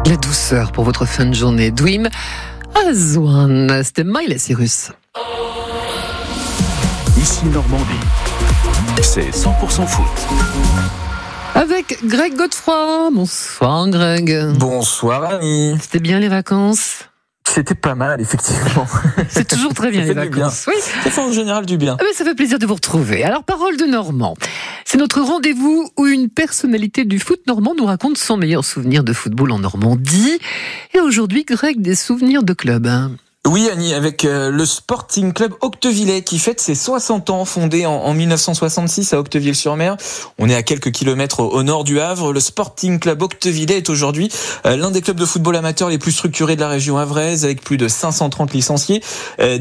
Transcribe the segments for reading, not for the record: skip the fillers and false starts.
La douceur pour votre fin de journée. Dream as one. C'était Miley Cyrus. Ici Normandie, c'est 100% foot. Avec Greg Godefroy. Bonsoir Greg. Bonsoir Annie. C'était bien les vacances? C'était pas mal, effectivement. C'est toujours très bien les vacances. Oui. Ça fait en général du bien. Ah ben, ça fait plaisir de vous retrouver. Alors, Parole de Normand. C'est notre rendez-vous où une personnalité du foot normand nous raconte son meilleur souvenir de football en Normandie. Et aujourd'hui, Greg, des souvenirs de club. Oui Annie, avec le Sporting Club Octevillais qui fête ses 60 ans, fondé en 1966 à Octeville-sur-Mer. On est à quelques kilomètres au nord du Havre. Le Sporting Club Octevillais est aujourd'hui l'un des clubs de football amateur les plus structurés de la région havraise, avec plus de 530 licenciés, des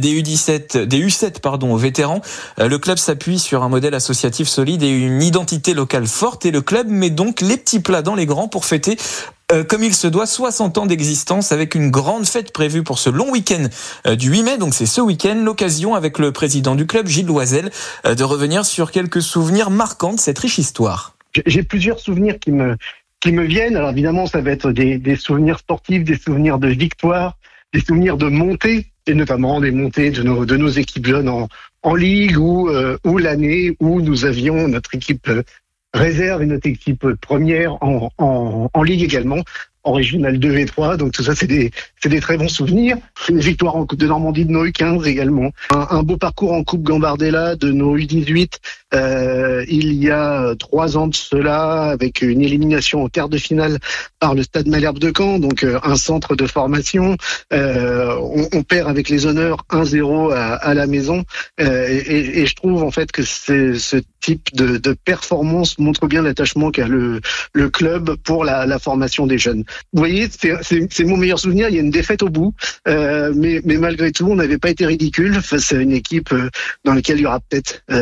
U7 vétérans. Le club s'appuie sur un modèle associatif solide et une identité locale forte, et le club met donc les petits plats dans les grands pour fêter comme il se doit 60 ans d'existence, avec une grande fête prévue pour ce long week-end du 8 mai. Donc c'est ce week-end, l'occasion avec le président du club, Gilles Loisel, de revenir sur quelques souvenirs marquants de cette riche histoire. J'ai plusieurs souvenirs qui me viennent. Alors évidemment, ça va être des souvenirs sportifs, des souvenirs de victoire, des souvenirs de montée, et notamment des montées de nos équipes jeunes en ligue, ou l'année où nous avions notre équipe réserve et notre équipe première en ligue également, en régional 2 et 3. Donc tout ça, c'est des très bons souvenirs. Une victoire en Coupe de Normandie de nos U15 également. Un beau parcours en Coupe Gambardella de nos U18 il y a 3 ans de cela, avec une élimination en quart de finale par le Stade Malherbe de Caen, donc un centre de formation. On perd avec les honneurs 1-0 à la maison, et je trouve en fait que ce type de performance montre bien l'attachement qu'a le club pour la formation des jeunes. Vous voyez, c'est mon meilleur souvenir. Il y a une défaite au bout, mais malgré tout, on n'avait pas été ridicule face à une équipe dans laquelle il y aura peut-être